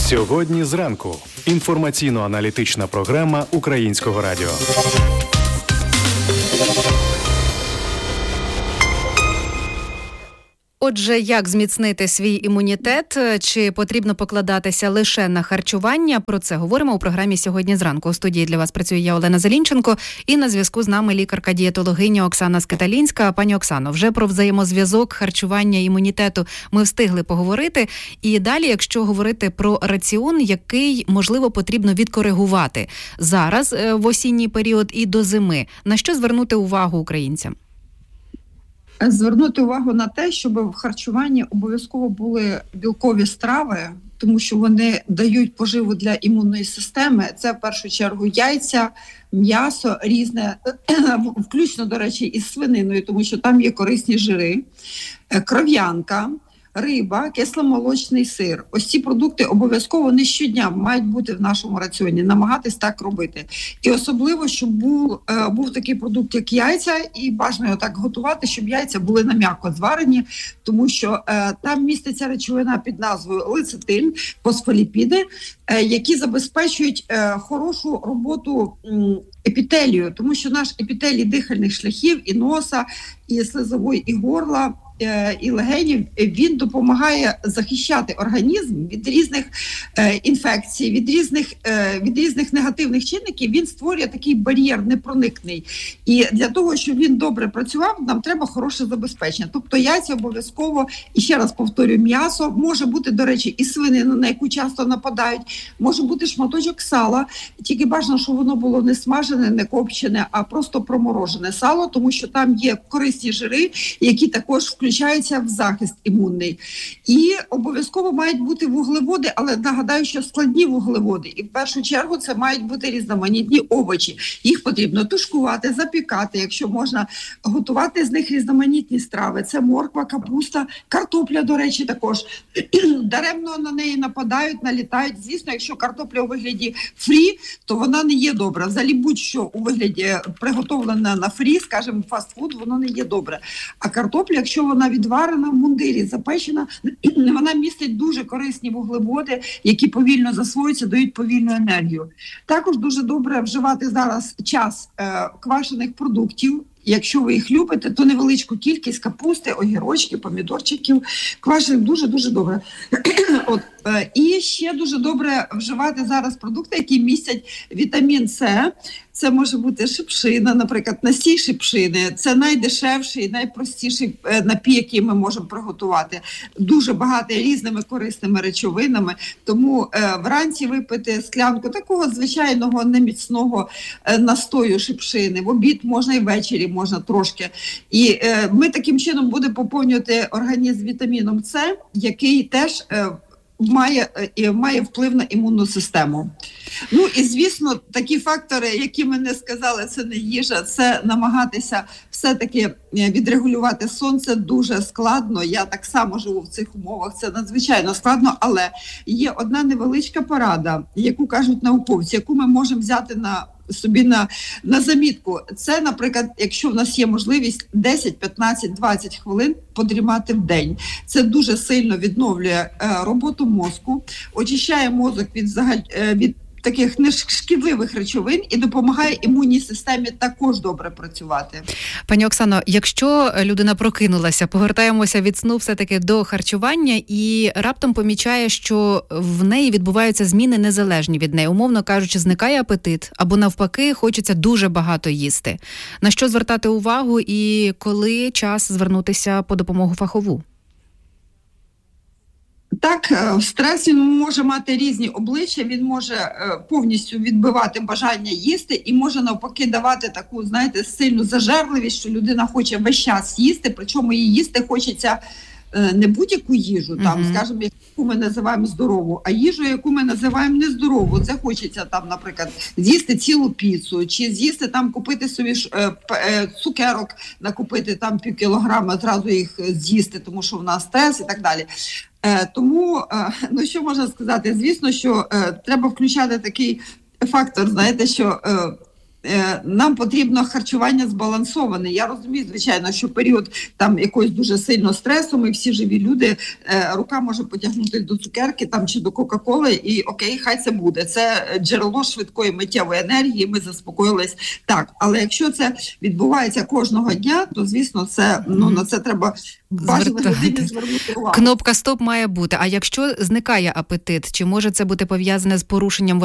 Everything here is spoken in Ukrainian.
Сьогодні зранку. Інформаційно-аналітична програма Українського радіо. Отже, як зміцнити свій імунітет? Чи потрібно покладатися лише на харчування? Про це говоримо у програмі «Сьогодні зранку». У студії для вас працює я, Олена Зелінченко, і на зв'язку з нами лікарка-дієтологиня Оксана Скиталінська. Пані Оксано, вже про взаємозв'язок харчування і імунітету ми встигли поговорити. І далі, якщо говорити про раціон, який, можливо, потрібно відкоригувати зараз, в осінній період і до зими, на що звернути увагу українцям? Звернути увагу на те, щоб в харчуванні обов'язково були білкові страви, тому що вони дають поживу для імунної системи. Це в першу чергу яйця, м'ясо різне, включно, до речі, із свининою, тому що там є корисні жири, кров'янка, риба, кисломолочний сир. Ось ці продукти обов'язково не щодня мають бути в нашому раціоні, намагатись так робити. І особливо, щоб був такий продукт, як яйця, і бажано його так готувати, щоб яйця були на м'яко зварені, тому що там міститься речовина під назвою лецитин, фосфоліпіди, які забезпечують хорошу роботу епітелію, тому що наш епітелій дихальних шляхів і носа, і слизової, і горла, і легенів, він допомагає захищати організм від різних інфекцій, від різних негативних чинників. Він створює такий бар'єр непроникний. І для того, щоб він добре працював, нам треба хороше забезпечення. Тобто яйця обов'язково, і ще раз повторюю, м'ясо, може бути, до речі, і свинина, на яку часто нападають, може бути шматочок сала, тільки бажано, щоб воно було не смажене, не копчене, а просто проморожене сало, тому що там є корисні жири, які також включаються в захист імунний. І обов'язково мають бути вуглеводи, але нагадаю, що складні вуглеводи. І в першу чергу це мають бути різноманітні овочі. Їх потрібно тушкувати, запікати, якщо можна, готувати з них різноманітні страви. Це морква, капуста, картопля, до речі, також. Даремно на неї нападають, налітають. Звісно, якщо картопля у вигляді фрі, то вона не є добра. Взагалі будь-що у вигляді приготовлене на фрі, скажімо, фастфуд, воно не є добре. А картопля, якщо вона відварена в мундирі, запечена, вона містить дуже корисні вуглеводи, які повільно засвоюються, дають повільну енергію. Також дуже добре вживати зараз час квашених продуктів. Якщо ви їх любите, то невеличку кількість капусти, огірочків, помідорчиків, квашених дуже-дуже добре. І ще дуже добре вживати зараз продукти, які містять вітамін С. Це може бути шипшина, наприклад, настій шипшини. Це найдешевший, найпростіший напій, який ми можемо приготувати. Дуже багатий різними корисними речовинами. Тому вранці випити склянку такого звичайного неміцного настою шипшини. В обід можна і ввечері можна трошки. І ми таким чином будемо поповнювати організм вітаміном С, який теж має вплив на імунну систему. Ну і, звісно, такі фактори, які ми не сказали, це не їжа, це намагатися все-таки відрегулювати сон. Це дуже складно. Я так само живу в цих умовах, це надзвичайно складно, але є одна невеличка порада, яку кажуть науковці, яку ми можемо взяти собі на замітку. Це, наприклад, якщо в нас є можливість 10, 15, 20 хвилин подрімати в день. Це дуже сильно відновлює роботу мозку, очищає мозок від таких нешкідливих речовин і допомагає імунній системі також добре працювати. Пані Оксано, якщо людина прокинулася, повертаємося від сну все-таки до харчування і раптом помічає, що в неї відбуваються зміни незалежні від неї. Умовно кажучи, зникає апетит, або навпаки, хочеться дуже багато їсти. На що звертати увагу і коли час звернутися по допомогу фахову? Так, стрес він може мати різні обличчя, він може повністю відбивати бажання їсти і може навпаки давати таку, знаєте, сильну зажерливість, що людина хоче весь час їсти, причому їй їсти хочеться не будь-яку їжу, там, скажімо, яку ми називаємо здорову, а їжу, яку ми називаємо нездорову. Це хочеться там, наприклад, з'їсти цілу піцу, чи з'їсти там, купити собі цукерок, накупити там пів кілограма, зразу їх з'їсти, тому що в нас стрес і так далі. Тому, ну що можна сказати, звісно, що треба включати такий фактор, знаєте, що нам потрібно харчування збалансоване. Я розумію, звичайно, що період там якогось дуже сильного стресу, ми всі живі люди, рука може потягнути до цукерки там чи до Кока-Коли, і окей, хай це буде. Це джерело швидкої миттєвої енергії, ми заспокоїлись. Так, але якщо це відбувається кожного дня, то, звісно, це, на це треба важливо звернути увагу. Кнопка «Стоп» має бути. А якщо зникає апетит, чи може це бути пов'язане з порушенням